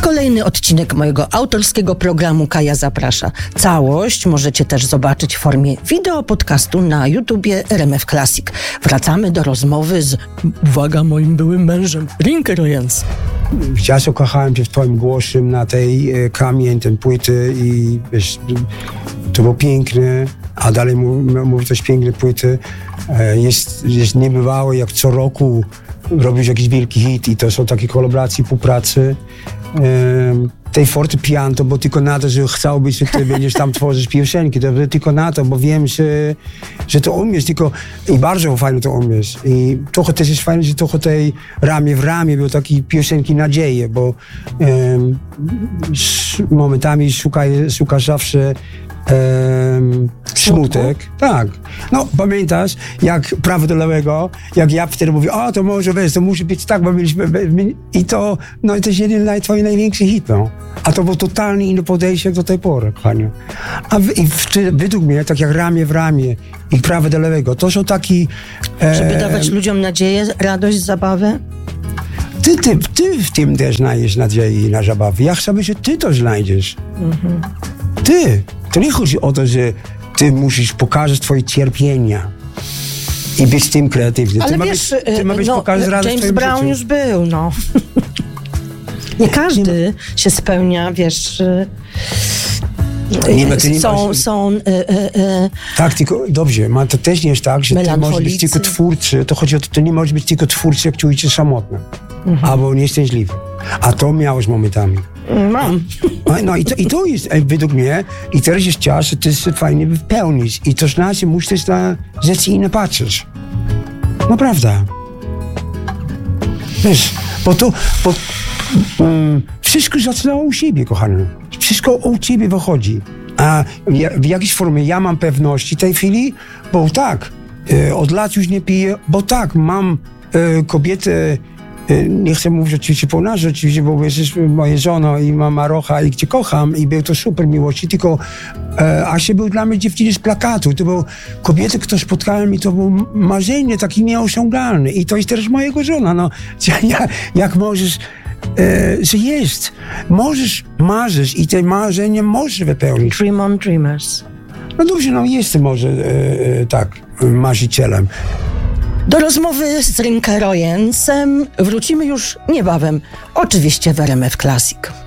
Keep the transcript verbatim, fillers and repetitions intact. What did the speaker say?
kolejny odcinek mojego autorskiego programu Kaja Zaprasza. Całość możecie też zobaczyć w formie wideo podcastu na YouTubie R M F Classic. Wracamy do rozmowy z, uwaga, moim byłym mężem, Rinke Royens. Ja zakochałem się w twoim głosie na tej e, kamień, ten płyty i wiesz, to było piękne, a dalej mówię też piękne płyty. E, jest, jest niebywałe, jak co roku robisz jakiś wielki hit i to są takie kolaboracje, współpracy. E, tej fortepian to było tylko na to, że chciałbyś, że ty będziesz tam tworzyć piosenki, to było tylko na to, bo wiem, że, że to umiesz, tylko i bardzo fajnie to umiesz. I trochę też jest fajne, że trochę tej ramię w ramię były takie piosenki nadzieje, bo um, momentami szuka, szukasz zawsze um, smutek. Tak. No, pamiętasz, jak prawo do lewego, jak ja wtedy mówię, o, to może wiesz, to musi być tak, bo mieliśmy... I to, no i to jest jeden z twoich największych hit, no. A to było totalnie inne podejście do tej pory, kochanie. A w, i w, według mnie, tak jak ramię w ramię i prawo do lewego, to są taki... E, Żeby dawać ludziom nadzieję, radość, zabawę? Ty, ty, ty w tym też znajdziesz nadzieję na zabawę. Ja chcę, że ty to znajdziesz. Mhm. Ty. To nie chodzi o to, że ty musisz pokazać twoje cierpienia i być tym kreatywnym. Ale ty wiesz, ma być, ty ma być no, pokazać radość James w Brown życiu. już był, no. Nie każdy się spełnia, wiesz... Nie, no ty nie są, masz... są e, e, e, Tak, tylko dobrze, ma to też nie jest tak, że ty możesz być tylko twórcy, to chodzi o to, ty nie możesz być tylko twórcy, jak czujesz się samotny, mhm. albo nieszczęśliwy. A to miałeś momentami. Mam. No, no i, to, i to jest według mnie, i teraz jest czas, że ty się fajnie wypełnić. I to znaczy, musisz na rzeczy inne patrzeć. Naprawdę. Wiesz, bo to, bo, um, wszystko zaczynało u siebie, kochany. Wszystko u ciebie wychodzi. A ja, w jakiejś formie ja mam pewności tej chwili, bo tak, e, od lat już nie piję, bo tak, mam e, kobietę, e, nie chcę mówić oczywiście po nas, oczywiście, bo jesteś moja żona i mama Rocha i cię kocham i był to super miłości, tylko e, Asia był dla mnie dziewczyny z plakatu, to był kobietę, którą spotkałem i to było marzenie takie nieosiągalne i to jest też mojego żona, no, jak, jak możesz E, że jest. Możesz marzyć i te marzenia możesz wypełnić. Dream on dreamers. No dobrze, no jestem może e, e, tak, marzycielem. Do rozmowy z Rinke Royensem wrócimy już niebawem. Oczywiście w R M F Classic.